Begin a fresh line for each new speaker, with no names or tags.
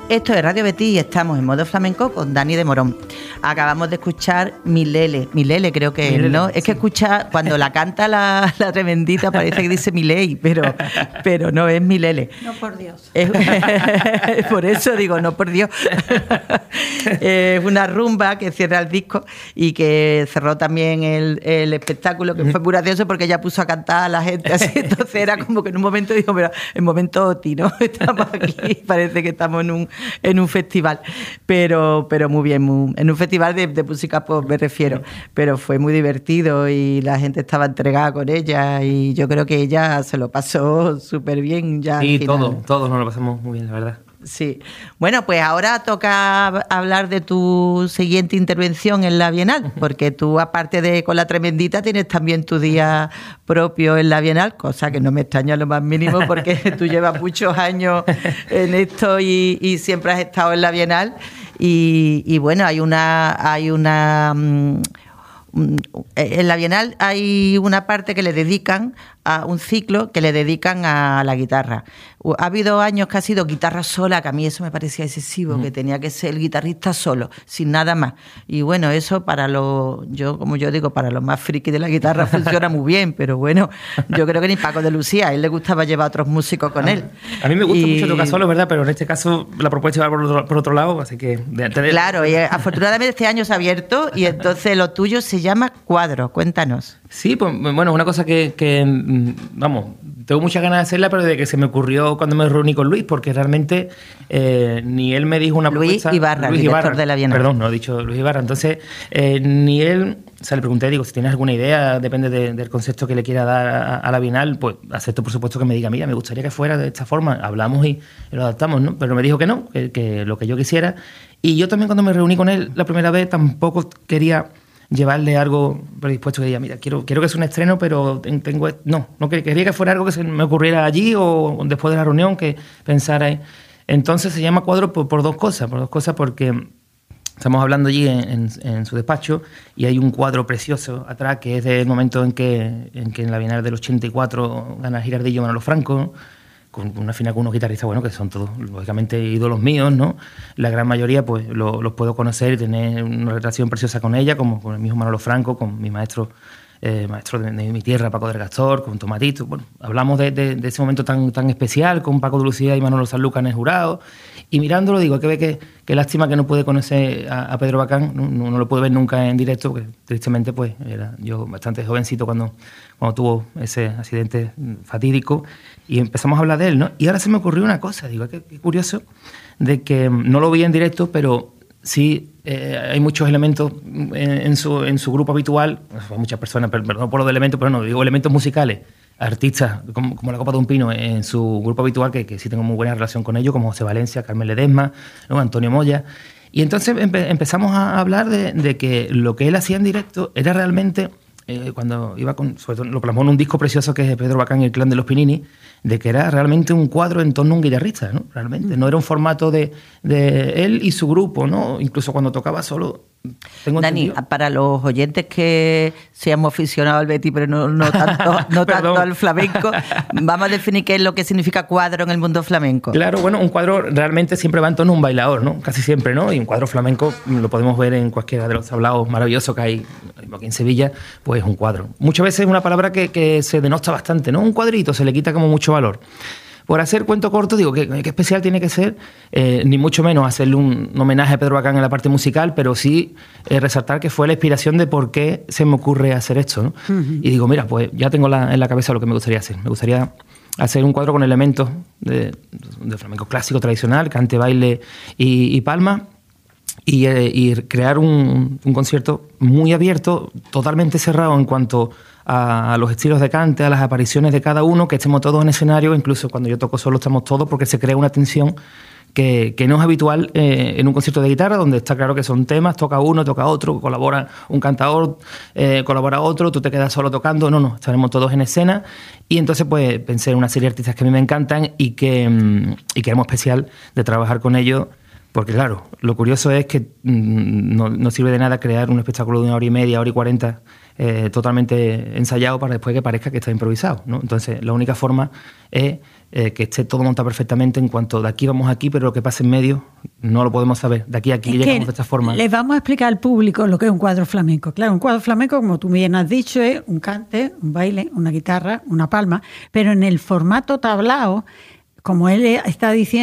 Esto es Radio Betis y estamos en modo flamenco con Dani de Morón. Acabamos de escuchar Milele creo que es, ¿no? Es que escucha, cuando la canta la tremendita parece que dice Milei, pero no, es Milele.
No, por Dios.
Por eso digo, no, por Dios. Es una rumba que cierra el disco y que cerró también el espectáculo, que fue muy gracioso porque ella puso a cantar a la gente así, entonces era como que en un momento dijo, pero en momento Oti, ¿no? Estamos aquí, parece que estamos en un festival, pero muy bien, en un festival de música pop me refiero, pero fue muy divertido y la gente estaba entregada con ella y yo creo que ella se lo pasó súper bien ya.
Sí, todos nos lo pasamos muy bien, la verdad.
Sí. Bueno, pues ahora toca hablar de tu siguiente intervención en la Bienal, porque tú, aparte de con la tremendita, tienes también tu día propio en la Bienal, cosa que no me extraña lo más mínimo, porque tú llevas muchos años en esto y siempre has estado en la Bienal. Y bueno, hay una en la Bienal hay una parte que le dedican a un ciclo que le dedican a la guitarra. Ha habido años que ha sido guitarra sola, que a mí eso me parecía excesivo, que tenía que ser el guitarrista solo, sin nada más. Y bueno, eso para como yo digo, para los más frikis de la guitarra funciona muy bien, pero bueno, yo creo que ni Paco de Lucía, a él le gustaba llevar a otros músicos con él.
A mí me gusta mucho tocar solo, ¿verdad? Pero en este caso la propuesta va por otro lado, así que...
Claro, y afortunadamente este año se ha abierto y entonces lo tuyo se llama Cuadro. Cuéntanos.
Sí, pues bueno, una cosa que vamos, tengo muchas ganas de hacerla, pero de que se me ocurrió cuando me reuní con Luis, porque realmente ni él me dijo una propuesta...
Luis Ibarra, de la Bienal.
Perdón, no he dicho Luis Ibarra. Entonces, ni él... O sea, le pregunté, digo, si tienes alguna idea, depende del concepto que le quiera dar a la Bienal, pues acepto, por supuesto, que me diga, mira, me gustaría que fuera de esta forma. Hablamos y lo adaptamos, ¿no? Pero me dijo que no, que lo que yo quisiera. Y yo también, cuando me reuní con él la primera vez, tampoco quería llevarle algo predispuesto que diga, mira, quiero que sea un estreno, pero tengo... No quería que fuera algo que se me ocurriera allí o después de la reunión, que pensara ahí. Entonces se llama Cuadro por dos cosas, porque estamos hablando allí en su despacho y hay un cuadro precioso atrás que es del momento en que en la Bienal del 84 gana Girardillo Manolo Franco, con una final con unos guitarristas, bueno, que son todos, lógicamente, ídolos míos, ¿no? La gran mayoría, pues, los puedo conocer y tener una relación preciosa con ella, como con el mismo Manolo Franco, con mi maestro de mi tierra, Paco del Gastor, con Tomatito. Bueno, hablamos de ese momento tan especial, con Paco de Lucía y Manolo Sanlúcar en el jurado, y mirándolo digo, hay que ver que lástima que no puede conocer a Pedro Bacán, no lo pude ver nunca en directo, porque tristemente, pues, era yo bastante jovencito cuando tuvo ese accidente fatídico, y empezamos a hablar de él, ¿no? Y ahora se me ocurrió una cosa, digo, qué curioso, de que no lo vi en directo, pero sí hay muchos elementos en su grupo habitual, hay muchas personas, perdón por los elementos, pero no, digo elementos musicales, artistas como la Copa de un Pino en su grupo habitual, que sí tengo muy buena relación con ellos, como José Valencia, Carmen Ledesma, ¿no? Antonio Moya. Y entonces empezamos a hablar de que lo que él hacía en directo era realmente... cuando iba sobre todo lo plasmó en un disco precioso que es de Pedro Bacán y el Clan de los Pinini, de que era realmente un cuadro en torno a un guitarrista, ¿no? Realmente, no era un formato de él y su grupo, ¿no? Incluso cuando tocaba solo.
Dani, para los oyentes que seamos aficionados al Betis, pero no tanto al flamenco, vamos a definir qué es lo que significa cuadro en el mundo flamenco.
Claro, bueno, un cuadro realmente siempre va en torno a un bailador, ¿no? Casi siempre, ¿no? Y un cuadro flamenco lo podemos ver en cualquiera de los tablaos maravillosos que hay aquí en Sevilla, pues un cuadro. Muchas veces es una palabra que se denota bastante, ¿no? Un cuadrito, se le quita como mucho valor. Por hacer cuento corto, digo, ¿qué especial tiene que ser? Ni mucho menos hacerle un homenaje a Pedro Bacán en la parte musical, pero sí resaltar que fue la inspiración de por qué se me ocurre hacer esto, ¿no? Uh-huh. Y digo, mira, pues ya tengo en la cabeza lo que me gustaría hacer. Me gustaría hacer un cuadro con elementos de flamenco clásico tradicional, cante, baile y palma, y crear un concierto muy abierto, totalmente cerrado en cuanto a los estilos de cante, a las apariciones de cada uno, que estemos todos en escenario, incluso cuando yo toco solo estamos todos, porque se crea una tensión que no es habitual en un concierto de guitarra, donde está claro que son temas, toca uno, toca otro, colabora un cantador, colabora otro, tú te quedas solo tocando, no, estaremos todos en escena. Y entonces pues pensé en una serie de artistas que a mí me encantan y que era muy especial de trabajar con ellos. Porque claro, lo curioso es que no sirve de nada crear un espectáculo de 1 hora y media, 1 hora y 40, totalmente ensayado para después que parezca que está improvisado, ¿no? Entonces, la única forma es que esté todo montado perfectamente en cuanto de aquí vamos aquí, pero lo que pasa en medio no lo podemos saber. De aquí a aquí llegamos de esta forma.
Les vamos a explicar al público lo que es un cuadro flamenco. Claro, un cuadro flamenco, como tú bien has dicho, es un cante, un baile, una guitarra, una palma, pero en el formato tablao, como él está diciendo,